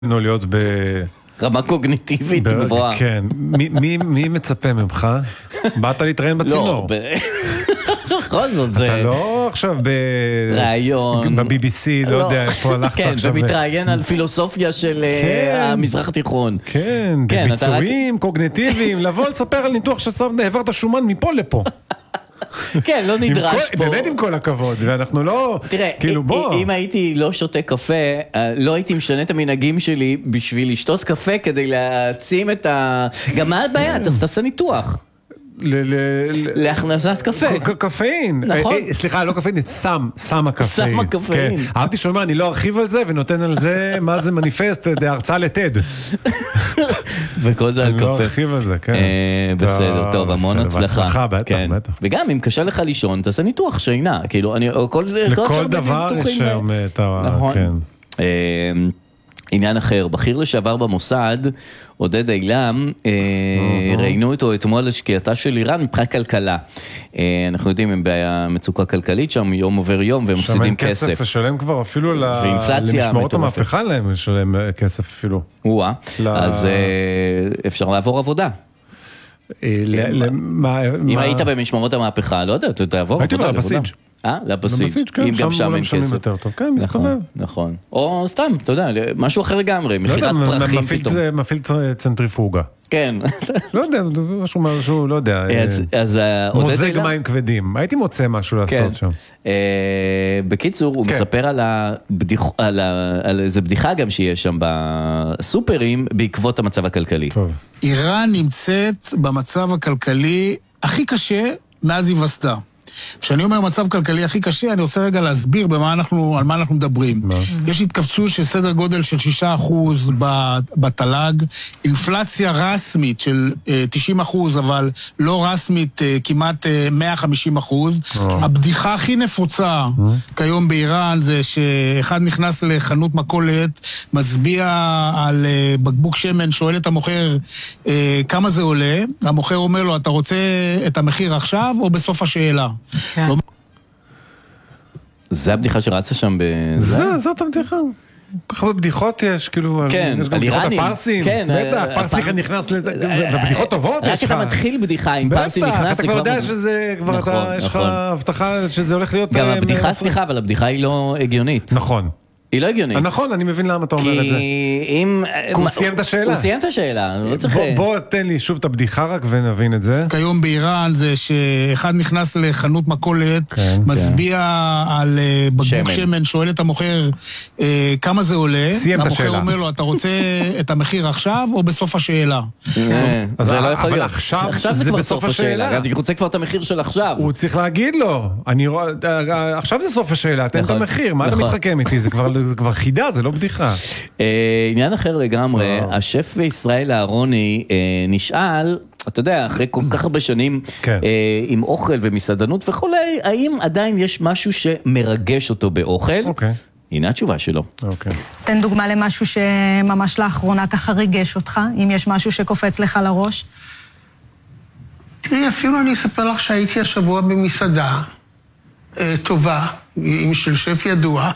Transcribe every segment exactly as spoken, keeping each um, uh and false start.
להיות ב... רמה קוגניטיבית גבוהה. כן. מי מצפה ממך? באת להתראיין בצינור. נכון זאת זה. אתה לא עכשיו ב... רעיון. ב-בי בי סי, לא יודע איפה הלכת עכשיו. כן, ומתראיין על פילוסופיה של המזרח התיכון. כן, בביצועים קוגניטיביים, לבוא לספר על ניתוח שהעברת שומן מפה לפה. כן, לא נדרש פה. באמת עם כל הכבוד, ואנחנו לא... תראה, אם הייתי לא שותה קפה, לא הייתי משנה את המנהגים שלי בשביל לשתות קפה כדי להעצים את ה... גם מה הבעיה? אתה תעשה ניתוח. להכנסת קפה. קפאין. נכון. סליחה, לא קפאין, סם, סם הקפאין. סם הקפאין. אהבתי שאומר, אני לא ארחיב על זה, ונותן על זה, מה זה מניפסט, הרצאה לטד. וכל זה על קפה. אני לא ארחיב על זה, כן. בסדר, טוב, המון הצלחה. הצלחה, בטח, בטח. וגם, אם קשה לך לישון, תעשה ניתוח שינה. כאילו, אני... לכל דבר שאומר, נכון. עניין אחר, בכיר לשעבר במוסד, עודד אילם, ראינו אותו אתמול על שקיעתה של איראן מבחינת כלכלה. אנחנו יודעים, הם במצוקה כלכלית שם, יום עובר יום, והם מפסידים כסף. שם אין כסף, לשלם כבר אפילו למשמעות המהפכה להם, לשלם כסף אפילו. וואה, אז אפשר לעבור עבודה. אם היית במשמרות המהפכה, לא יודע, אתה תעבור עבודה. הייתי בבסיג'. אה? לבסיג', אם גם שם אין כסף. יותר טוב, כן, מסתובב. נכון, או סתם, אתה יודע, משהו אחר לגמרי, מחירת פרחים פתאום. מפעיל צנטריפוגה. כן. לא יודע, משהו, משהו, לא יודע. מוזג מים כבדים. הייתי מוצא משהו לעשות שם. בקיצור, הוא מספר על איזה בדיחה גם שיש שם בסופרים, בעקבות המצב הכלכלי. טוב. איראן נמצאת במצב הכלכלי הכי קשה מאז היווסדה. כשאני אומר מצב כלכלי הכי קשה, אני רוצה רגע להסביר במה אנחנו, על מה אנחנו מדברים. יש התכווצות של סדר גודל של שישה אחוז בתל"ג, אינפלציה רסמית של תשעים אחוז, אבל לא רסמית כמעט מאה וחמישים אחוז. הבדיחה הכי נפוצה כיום באיראן זה שאחד נכנס לחנות מכולת, מצביע על בקבוק שמן, שואל את המוכר כמה זה עולה, המוכר אומר לו, אתה רוצה את המחיר עכשיו או בסוף השאלה? זה הבדיחה שרצה שם בזה? זאת הבדיחה. ככה בבדיחות יש, כאילו, כן, על איראנים. הפרסים. כן, הפרסיך נכנס לזה, ובדיחות טובות יש לך. רק אתה מתחיל בדיחה עם פרסי נכנס. אתה כבר יודע שזה, כבר יש לך הבטחה שזה הולך להיות... גם הבדיחה, סליחה, אבל הבדיחה היא לא הגיונית. נכון. היא לא הגיונית. נכון, אני מבין למה אתה אומר את זה. כי אם... הוא סיים את השאלה. הוא סיים את השאלה, לא צריך... בוא תן לי שוב את הבדיחה רק ונבין את זה. כיום באיראן זה שאחד נכנס לחנות מכולת, מצביע על בקבוק שמן, שואל את המוכר כמה זה עולה. סיים את השאלה. המוכר אומר לו, אתה רוצה את המחיר עכשיו או בסוף השאלה? זה לא יכול להיות. עכשיו זה כבר סוף השאלה. אני רוצה כבר את המחיר של עכשיו. הוא צריך להגיד לו. עכשיו זה סוף השאלה, תן את המחיר. מה אתה מתחכם איתי? זה כבר... זה כבר חידה, זה לא בדיחה. עניין אחר לגמרי, השף ישראל אהרוני נשאל, אתה יודע, אחרי כל כך הרבה שנים עם אוכל ומסעדנות וכולי, האם עדיין יש משהו שמרגש אותו באוכל? אוקיי. הנה התשובה שלו. אוקיי. תן דוגמה למשהו שממש לאחרונה ככה ריגש אותך, אם יש משהו שקופץ לך לראש. תראי, אפילו אני אספר לך שהייתי השבוע במסעדה טובה, עם של שף ידוע,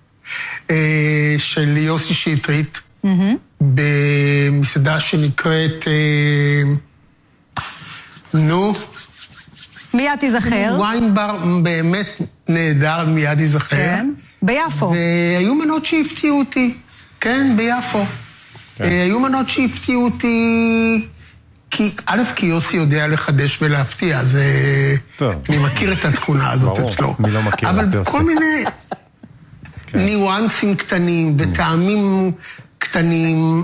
של יוסי שטרית, במסעדה שנקראת, נו, מיד תיזכר. ויין בר באמת נהדר, מיד תיזכר. כן, ביפו. והיו מנות שהפתיעו אותי, כן, ביפו. היו מנות שהפתיעו אותי, א', כי יוסי יודע לחדש ולהפתיע, אז אני מכיר את התכונה הזאת אצלו. אני לא מכיר את יוסי. אבל כל מיני... ניואנסים קטנים וטעמים קטנים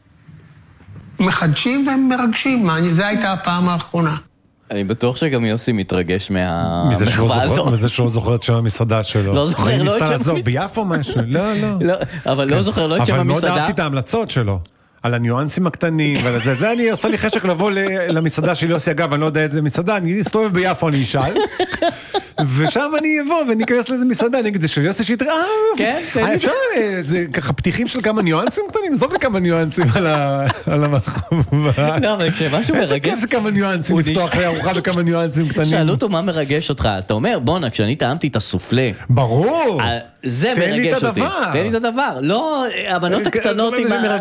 מחדשים והם מרגשים. זה הייתה הפעם האחרונה. אני בטוח שגם יוסי מתרגש מהמחווה הזאת. מזה שהוא זוכר את שם המסעדה שלו. לא זוכר, לא את שם... ביפו משהו? לא, לא. אבל לא זוכר, לא את שם המסעדה. אבל מאוד אהבתי את ההמלצות שלו. על הניואנסים הקטנים, ועל זה, זה אני עושה לי חשק לבוא למסעדה של יוסי, אגב, אני לא יודע איזה מסעדה, אני אסתובב ביפו, אני אשאל, ושם אני אבוא ואני אכנס לאיזה מסעדה, אני אגיד, זה של יוסי שיטרי, אה, כן, אפשר, זה ככה פתיחים של כמה ניואנסים קטנים, זוב לי כמה ניואנסים על המחובה. לא, אבל כשמשהו איזה מרגש... כיף זה כמה ניואנסים, לפתוח ארוחה וכמה ניואנסים קטנים. שאלו אותו מה מרגש אותך, אז אתה אומר, בונה, כשאני טעמתי את הסופלה, ברור. זה מרגש אותי. תן לי את הדבר. לא, הבנות הקטנות עם...